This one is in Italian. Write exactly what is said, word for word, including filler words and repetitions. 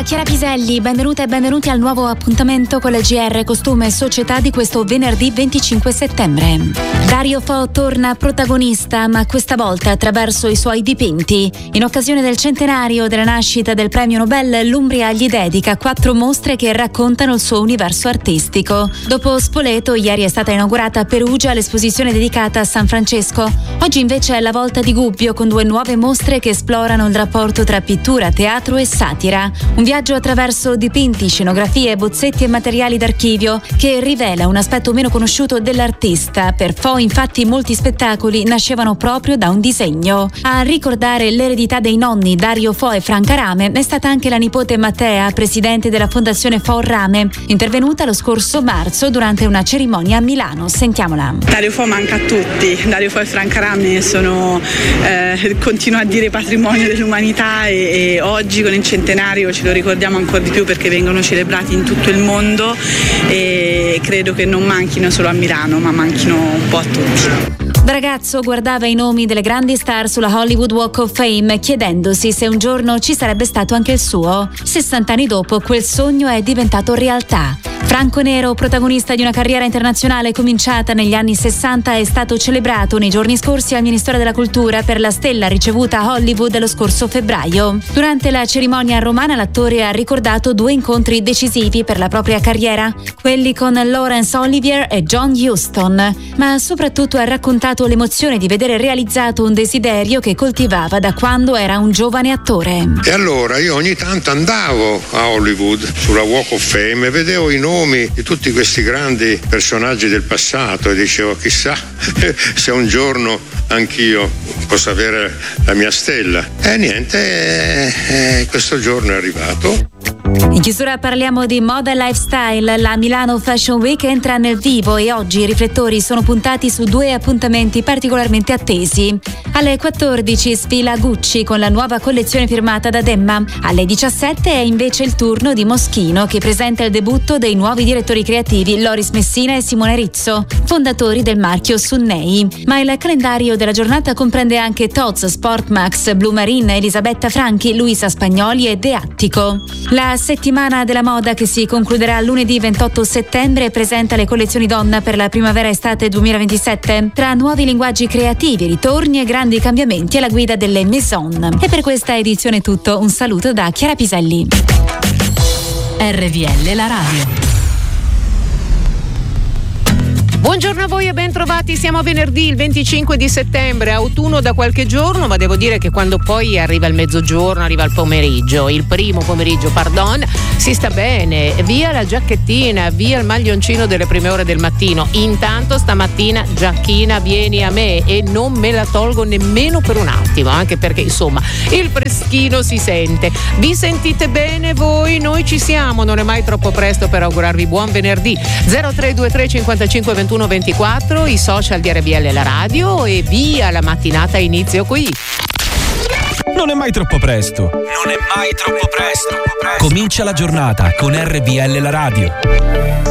da Chiara Piselli, benvenute e benvenuti al nuovo appuntamento con la G R Costume e Società di questo venerdì venticinque settembre. Dario Fo torna protagonista, ma questa volta attraverso i suoi dipinti. In occasione del centenario della nascita del premio Nobel, l'Umbria gli dedica quattro mostre che raccontano il suo universo artistico. Dopo Spoleto, ieri è stata inaugurata a Perugia l'esposizione dedicata a San Francesco. Oggi invece è la volta di Gubbio con due nuove mostre che esplorano il rapporto tra pittura, teatro e satira. Un viaggio attraverso dipinti, scenografie, bozzetti e materiali d'archivio che rivela un aspetto meno conosciuto dell'artista. Per Fo, infatti, molti spettacoli nascevano proprio da un disegno. A ricordare l'eredità dei nonni Dario Fo e Franca Rame è stata anche la nipote Mattea, presidente della Fondazione Fo Rame, intervenuta lo scorso marzo durante una cerimonia a Milano. Sentiamola. Dario Fo manca a tutti. Dario Fo e Franca Rame sono, eh, continuo a dire, patrimonio dell'umanità e, e oggi con il centenario ce lo ricordiamo ancora di più perché vengono celebrati in tutto il mondo e credo che non manchino solo a Milano, ma manchino un po' a tutti. Da ragazzo guardava i nomi delle grandi star sulla Hollywood Walk of Fame chiedendosi se un giorno ci sarebbe stato anche il suo. sessanta anni dopo quel sogno è diventato realtà. Franco Nero, protagonista di una carriera internazionale cominciata negli anni sessanta, è stato celebrato nei giorni scorsi al Ministero della Cultura per la stella ricevuta a Hollywood lo scorso febbraio. Durante la cerimonia romana l'attore ha ricordato due incontri decisivi per la propria carriera, quelli con Laurence Olivier e John Huston, ma soprattutto ha raccontato l'emozione di vedere realizzato un desiderio che coltivava da quando era un giovane attore. E allora io ogni tanto andavo a Hollywood sulla Walk of Fame e vedevo i nomi di tutti questi grandi personaggi del passato e dicevo chissà se un giorno anch'io posso avere la mia stella. E niente, eh, questo giorno è arrivato. In chiusura parliamo di moda e lifestyle. La Milano Fashion Week entra nel vivo e oggi i riflettori sono puntati su due appuntamenti particolarmente attesi. Alle quattordici sfila Gucci con la nuova collezione firmata da Demma. Alle diciassette è invece il turno di Moschino che presenta il debutto dei nuovi direttori creativi Loris Messina e Simone Rizzo, fondatori del marchio Sunnei. Ma il calendario della giornata comprende anche Tod's, Sportmax, Blue Marine, Elisabetta Franchi, Luisa Spagnoli e De Attico. La settimana della moda che si concluderà lunedì ventotto settembre presenta le collezioni donna per la primavera-estate duemilaventisette, tra nuovi linguaggi creativi, ritorni e grandi cambiamenti alla guida delle Maison. E per questa edizione è tutto, un saluto da Chiara Piselli. R V L la radio. Buongiorno a voi e ben trovati, siamo venerdì il venticinque di settembre, autunno da qualche giorno, ma devo dire che quando poi arriva il mezzogiorno, arriva il pomeriggio, il primo pomeriggio, pardon, si sta bene, via la giacchettina, via il maglioncino delle prime ore del mattino. Intanto stamattina giacchina vieni a me e non me la tolgo nemmeno per un attimo, anche perché insomma il freschino si sente. Vi sentite bene voi? Noi ci siamo, non è mai troppo presto per augurarvi buon venerdì. zero tre due tre cinquantacinque ventuno ventiquattro, i social di R V L la radio e via la mattinata inizio qui. Non è mai troppo presto. Non è mai troppo presto. Comincia la giornata con R V L la radio.